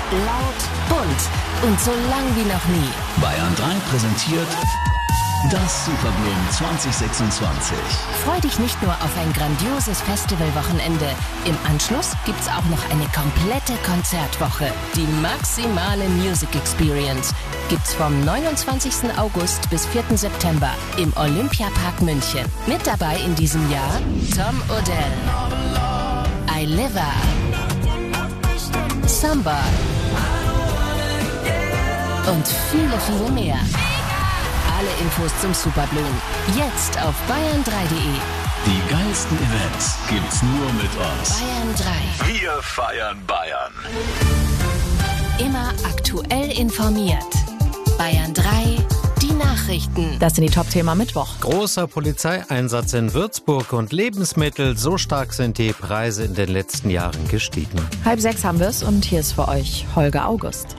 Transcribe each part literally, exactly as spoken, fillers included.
Laut, bunt und so lang wie noch nie. Bayern drei präsentiert das Superblumen zwanzig sechsundzwanzig. Freu dich nicht nur auf ein grandioses Festivalwochenende. Im Anschluss gibt's auch noch eine komplette Konzertwoche. Die maximale Music Experience gibt's vom neunundzwanzigsten August bis vierten September im Olympiapark München. Mit dabei in diesem Jahr Tom Odell, Aileva, Samba und viele, viele mehr. Alle Infos zum Superblumen jetzt auf bayern drei punkt de. Die geilsten Events gibt's nur mit uns. Bayern drei. Wir feiern Bayern. Immer aktuell informiert. Bayern drei, die Nachrichten. Das sind die Top-Themen Mittwoch. Großer Polizeieinsatz in Würzburg und Lebensmittel. So stark sind die Preise in den letzten Jahren gestiegen. Halb sechs haben wir es und hier ist für euch Holger August.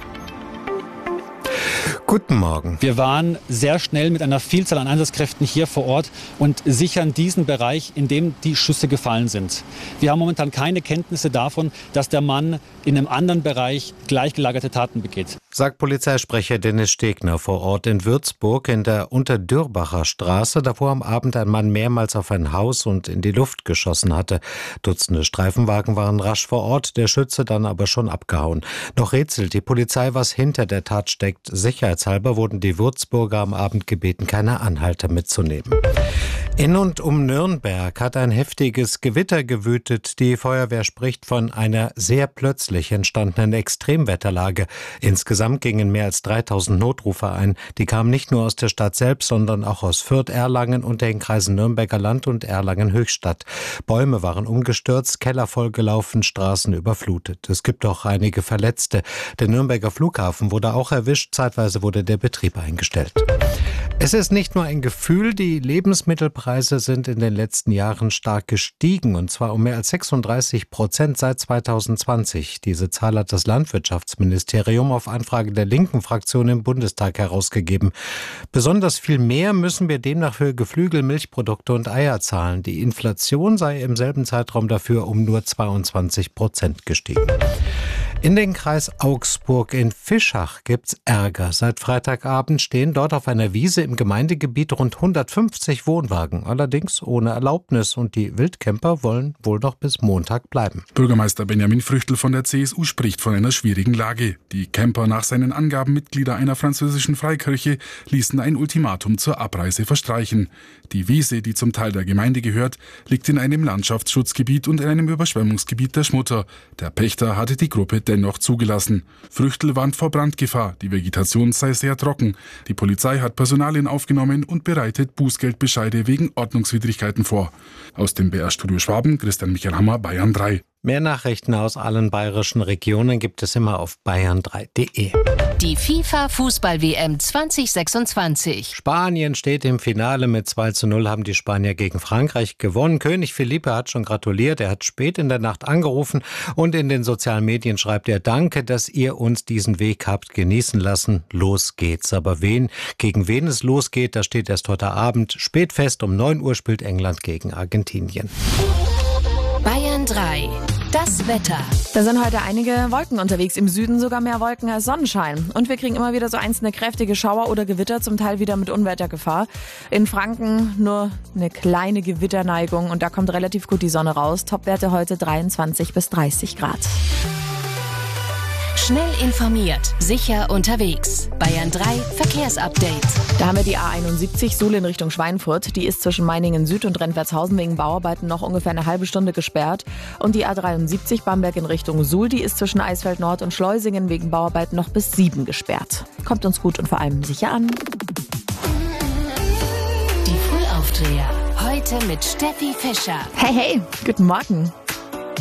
Guten Morgen. Wir waren sehr schnell mit einer Vielzahl an Einsatzkräften hier vor Ort und sichern diesen Bereich, in dem die Schüsse gefallen sind. Wir haben momentan keine Kenntnisse davon, dass der Mann in einem anderen Bereich gleichgelagerte Taten begeht. Sagt Polizeisprecher Dennis Stegner vor Ort in Würzburg in der Unterdürbacher Straße, da wo am Abend ein Mann mehrmals auf ein Haus und in die Luft geschossen hatte. Dutzende Streifenwagen waren rasch vor Ort, der Schütze dann aber schon abgehauen. Noch rätselt die Polizei, was hinter der Tat steckt. Sicherheitshalber wurden die Würzburger am Abend gebeten, keine Anhalter mitzunehmen. In und um Nürnberg hat ein heftiges Gewitter gewütet. Die Feuerwehr spricht von einer sehr plötzlich entstandenen Extremwetterlage. Insgesamt gingen mehr als dreitausend Notrufe ein. Die kamen nicht nur aus der Stadt selbst, sondern auch aus Fürth, Erlangen und den Kreisen Nürnberger Land und Erlangen-Höchstadt. Bäume waren umgestürzt, Keller vollgelaufen, Straßen überflutet. Es gibt auch einige Verletzte. Der Nürnberger Flughafen wurde auch erwischt. Zeitweise wurde der Betrieb eingestellt. Es ist nicht nur ein Gefühl, die Lebensmittelpreise sind in den letzten Jahren stark gestiegen, und zwar um mehr als sechsunddreißig Prozent seit zweitausendzwanzig. Diese Zahl hat das Landwirtschaftsministerium auf Anfrage der linken Fraktion im Bundestag herausgegeben. Besonders viel mehr müssen wir demnach für Geflügel, Milchprodukte und Eier zahlen. Die Inflation sei im selben Zeitraum dafür um nur zweiundzwanzig Prozent gestiegen. In den Kreis Augsburg in Fischach gibt's Ärger. Seit Freitagabend stehen dort auf einer Wiese im Gemeindegebiet rund hundertfünfzig Wohnwagen, allerdings ohne Erlaubnis, und die Wildcamper wollen wohl noch bis Montag bleiben. Bürgermeister Benjamin Früchtl von der C S U spricht von einer schwierigen Lage. Die Camper, nach seinen Angaben Mitglieder einer französischen Freikirche, ließen ein Ultimatum zur Abreise verstreichen. Die Wiese, die zum Teil der Gemeinde gehört, liegt in einem Landschaftsschutzgebiet und in einem Überschwemmungsgebiet der Schmutter. Der Pächter hatte die Gruppe dennoch zugelassen. Früchtl warnt vor Brandgefahr. Die Vegetation sei sehr trocken. Die Polizei hat Personalien aufgenommen und bereitet Bußgeldbescheide wegen Ordnungswidrigkeiten vor. Aus dem B R-Studio Schwaben, Christian Michael Hammer, Bayern drei. Mehr Nachrichten aus allen bayerischen Regionen gibt es immer auf bayern drei punkt de. Die FIFA-Fußball-W M zwanzig sechsundzwanzig. Spanien steht im Finale. Mit zwei zu null haben die Spanier gegen Frankreich gewonnen. König Felipe hat schon gratuliert. Er hat spät in der Nacht angerufen und in den sozialen Medien schreibt er: Danke, dass ihr uns diesen Weg habt genießen lassen. Los geht's. Aber wen, gegen wen es losgeht, das steht erst heute Abend. Spät fest, um neun Uhr spielt England gegen Argentinien. Bayern drei. Das Wetter. Da sind heute einige Wolken unterwegs, im Süden sogar mehr Wolken als Sonnenschein. Und wir kriegen immer wieder so einzelne kräftige Schauer oder Gewitter, zum Teil wieder mit Unwettergefahr. In Franken nur eine kleine Gewitterneigung und da kommt relativ gut die Sonne raus. Topwerte heute dreiundzwanzig bis dreißig Grad. Schnell informiert, sicher unterwegs. Bayern drei Verkehrsupdate. Da haben wir die A einundsiebzig Suhl in Richtung Schweinfurt. Die ist zwischen Meiningen Süd und Rentwertshausen wegen Bauarbeiten noch ungefähr eine halbe Stunde gesperrt. Und die A dreiundsiebzig Bamberg in Richtung Suhl, die ist zwischen Eisfeld Nord und Schleusingen wegen Bauarbeiten noch bis sieben gesperrt. Kommt uns gut und vor allem sicher an. Die Frühaufdreher. Heute mit Steffi Fischer. Hey, hey, guten Morgen.